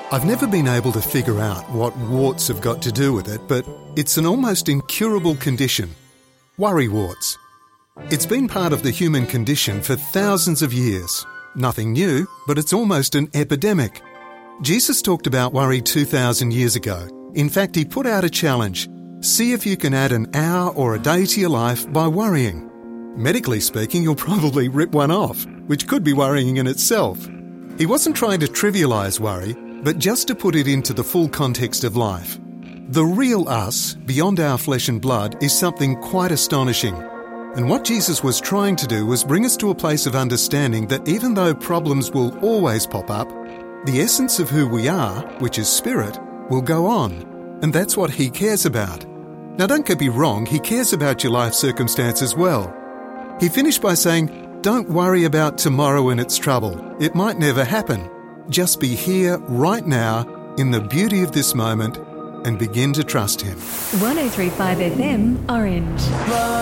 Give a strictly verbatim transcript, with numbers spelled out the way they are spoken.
I've never been able to figure out what warts have got to do with it, but it's an almost incurable condition. Worry warts. It's been part of the human condition for thousands of years. Nothing new, but it's almost an epidemic. Jesus talked about worry two thousand years ago. In fact, he put out a challenge. See if you can add an hour or a day to your life by worrying. Medically speaking, you'll probably rip one off, which could be worrying in itself. He wasn't trying to trivialise worry, but just to put it into the full context of life. The real us, beyond our flesh and blood, is something quite astonishing. And what Jesus was trying to do was bring us to a place of understanding that even though problems will always pop up, the essence of who we are, which is spirit, will go on. And that's what he cares about. Now don't get me wrong, he cares about your life circumstance as well. He finished by saying, don't worry about tomorrow and its trouble. It might never happen. Just be here right now in the beauty of this moment and begin to trust him. one oh three point five F M, Orange.